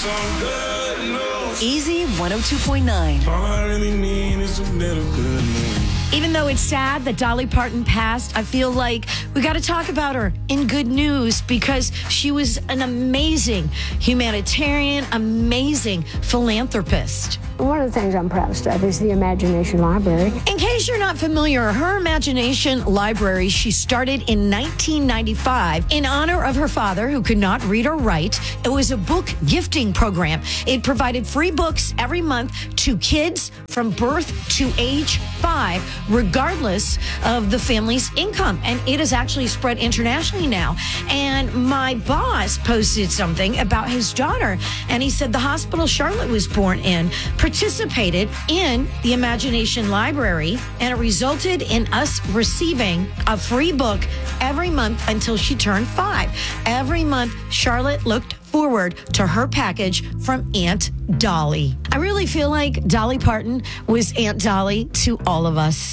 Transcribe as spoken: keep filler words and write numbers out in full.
some good news. Easy one oh two point nine. All I really need is a little good news. Even though it's sad that Dolly Parton passed, I feel like we got to talk about her in good news because she was an amazing humanitarian, amazing philanthropist. One of the things I'm proudest of is the Imagination Library. In case you're not familiar, her Imagination Library, she started in nineteen ninety-five in honor of her father, who could not read or write. It was a book gifting program. It provided free books every month to kids from birth to age five, regardless of the family's income. And it has actually spread internationally now. And my boss posted something about his daughter, and he said the hospital Charlotte was born in participated in the Imagination Library, and it resulted in us receiving a free book every month until she turned five. Every month, Charlotte looked forward to her package from Aunt Dolly. I really feel like Dolly Parton was Aunt Dolly to all of us.